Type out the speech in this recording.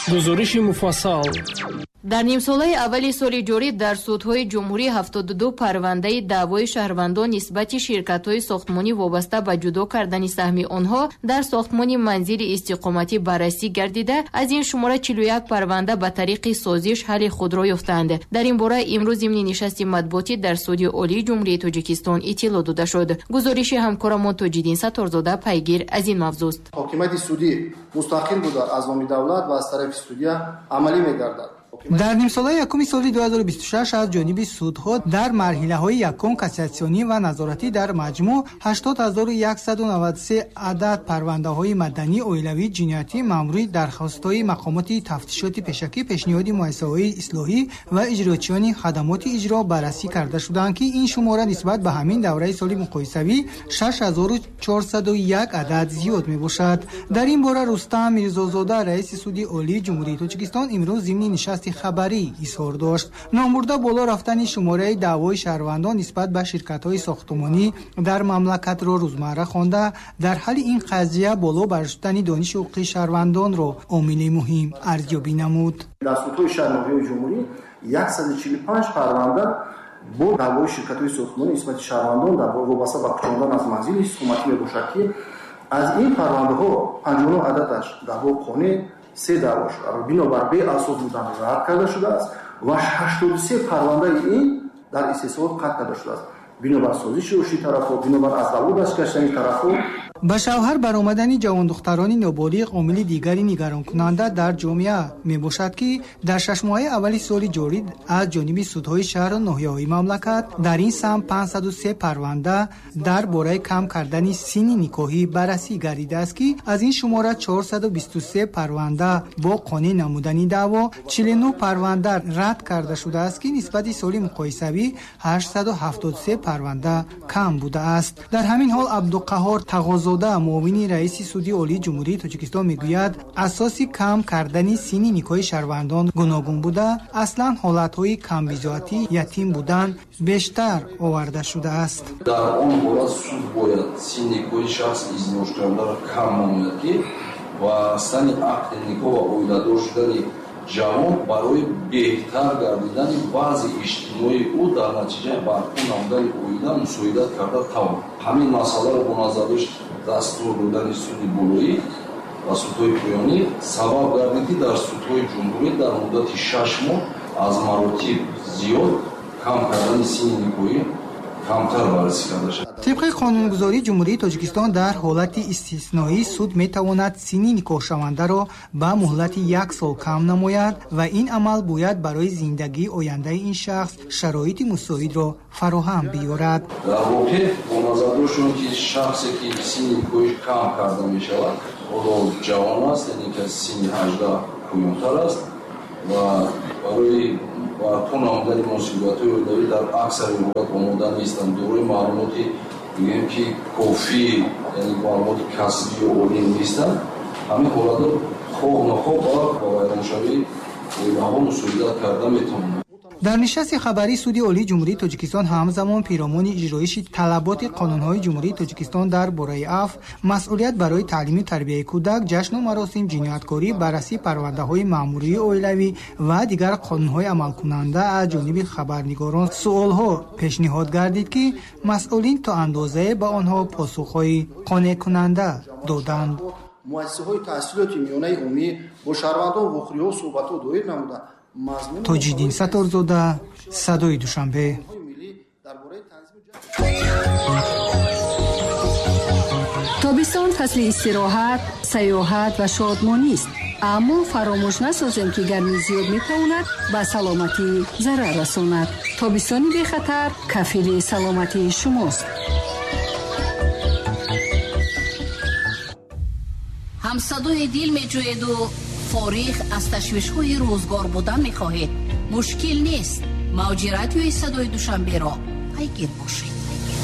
гузориши муфассал. дар нимсолаи аввали соли ҷорӣ дар судҳои ҷумҳурӣ 72 парвандаи даъвои шаҳрвандон нисбати ширкатҳои сохтмонӣ вобаста ба ҷудо кардани саҳми онҳо дар сохтмони манзили истиқоматӣ баррасӣ гардида, аз ин шумора 41 парванда ба тариқи созиш ҳалли худро ёфтанд. дар ин бора имрӯз зимни нишасти матбуотӣ дар суди олии ҷумҳурии Тоҷикистон иттилоъ дода шуд. гузориши ҳамкорамон Тоҷиддин Сатторзода пайгир аз ин мавзӯст. ҳокимияти судӣ мустақил буда аз номи давлат ва аз тарафи судия амалӣ мегардад. дар нимсолаи якуми соли 2026 аз ҷониби судҳо дар марҳилаҳои якум кассатсионӣ ва назоратӣ дар маҷмӯъ 80193 адад парвандаҳои маданӣ, оилавӣ, ҷиноятӣ, маъмурӣ, дархостҳои мақомоти тафтишоти пешакӣ, пешниҳоди муассисаҳои ислоҳӣ ва иҷрочиёни хадамоти иҷро баррасӣ карда шуданд, ки ин шумора нисбат ба ҳамин давраи соли муқоисавӣ 6401 адад зиёд мебошад. дар ин бора Рустам Мирзозода, раиси суди олии ҷумҳурии Тоҷикистон, имрӯз зимни нишасти хабарӣ изҳор дошт. номбурда боло рафтани шумораи даъвои шаҳрвандон нисбат ба ширкатҳои сохтмонӣ дар мамлакатро рӯзмарра хонда, дар ҳалли ин қазия боло баршудани дониши ҳуқуқи шаҳрвандонро омили муҳим арзёбӣ намуд. дар судҳои шаҳрноҳияи ҷумҳурӣ 145 парванда бо даъвои ширкатҳои сохтмонӣ нисбати шаҳрвандон дар вобаста ба кушондан аз манзили истиқоматӣ мебошад, ки аз ин парвандаҳо 59 ададаш даъво қонеъ, 3 даъво бинобар беасос будан рад карда шудааст ва 83 парвандаи ин дар истисоот қатъ карда шудааст, бинобар созиши ӯши тарафҳо, бинобар аз давло даст гаштани тарафҳо. ба шавҳар баромадани ҷавондухтарони ноболиғ омили дигари нигаронкунанда дар ҷомеа мебошад, ки дар 6 моҳаи аввали соли ҷорӣ аз ҷониби судҳои шаҳру ноҳияҳои мамлакат дар ин самт 503 парванда дар бораи кам кардани синни никоҳӣ баррасӣ гардидааст, ки аз ин шумора 423 парванда бо қонеъ намудани даъво, 49 парванда рад карда шудааст, ки нисбати соли муқоисавӣ 873 парванда кам будааст. дар ҳамин ҳол Абдуқаҳҳор Тағозода, муовини раиси суди олии ҷумҳурии Тоҷикистон, мегӯяд асоси кам кардани синни никоҳи шаҳрвандон гуногун буда, аслан ҳолатҳои камбизоатӣ, ятим будан бештар оварда шудааст. дар он ҳолат суд бояд синни никоҳи шахси издиҷкунандаро кам намояд, ки ва сани ақди никоҳ ва оиладор шудани ҷавон барои беҳтар гардидани вазъи иҷтимоии ӯ дар натиҷаи барпо намудани оила мусоидат карда тавон. ҳамин масъаларо бо назар дошт дастур додани суди болоӣ ва судҳои поёнӣ сабаб гардид, ки дар судҳои ҷумҳурӣ дар муддати 6 моҳ аз маротиб зиёд кам кардани синни никоҳӣ камтар баррасӣ карда шуд. طبق قانونگذاری جمهوری تاجیکستان در حالت استثنایی سود میتواند سن نکاحشونده را به مهلت 1 سال کم نماید و این عمل باید برای زندگی آینده این شخص شرایط مساعد را فراهم بیاورد. در واقع با نظر داشتن که شخصی که سن نکاحش کم کرده می شود حالا جوان است، یعنی که سن 18 پایین‌تر است و برای برپا نمودن مسئولیت‌های اولیه در اکثر حالات آماده نیستند. دارای معلوماتی میگیم که کافی، یعنی معلومات کسبی و عالی نیستند. همین حالات خواه نخواه با ویرانشوی اولیه‌ها مسئولیت کرده میتونند. در نشست خبری سودی عالی جمهوری تاجیکستان همزمان پیرامون اجرایش طلبات قانون‌های جمهوری تاجیکستان درباره عفو، مسئولیت برای تعلیم و تربیت کودک، جشن و مراسم، جنایتکاری، بررسی پرونده‌های مأموری اولیوی و دیگر قانون‌های عمل کننده از جانب خبرنگاران سوال‌ها پیشنهاد گردید که مسئولین تا اندازه به آنها پاسخ‌های قانع کننده دادند. مؤسسه‌های تحصیلاتی میانه عمومی با شهروندان و خری‌ها صحبت‌ها دایر نمودند. توجیدین ستارزاده، صدای دوشنبه. تابستان فصل استراحت، سیاحت و شادمانی است. اما فراموش نسازیم که گرمی زیاد میتواند به سلامتی ضرر رساند. تابستانی بی خطر کفیل سلامتی شماست. همصدای دل میجوید و فارغ از تشویش‌های روزگار بودن می‌خواهید. مشکل نیست. موج رادیوی صدای دوشنبه را پیگیر باشید.